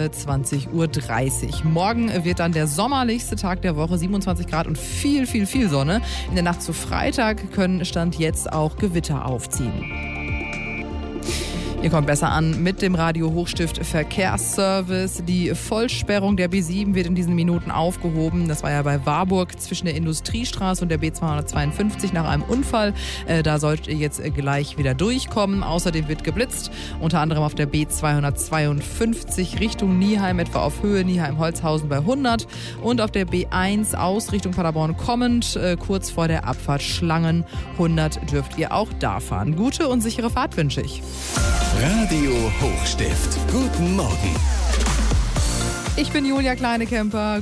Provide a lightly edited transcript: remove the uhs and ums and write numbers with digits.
20.30 Uhr. Morgen wird dann der sommerlichste Tag der Woche, 27 Grad und viel Sonne. In der Nacht zu Freitag können Stand jetzt auch Gewitter aufziehen. Ihr kommt besser an mit dem Radio Hochstift Verkehrsservice. Die Vollsperrung der B7 wird in diesen Minuten aufgehoben. Das war ja bei Warburg zwischen der Industriestraße und der B252 nach einem Unfall. Da solltet ihr jetzt gleich wieder durchkommen. Außerdem wird geblitzt, unter anderem auf der B252 Richtung Nieheim, etwa auf Höhe Nieheim-Holzhausen bei 100. Und auf der B1 aus Richtung Paderborn kommend, kurz vor der Abfahrt Schlangen 100 dürft ihr auch da fahren. Gute und sichere Fahrt wünsche ich. Radio Hochstift. Guten Morgen. Ich bin Julia Kleinekemper.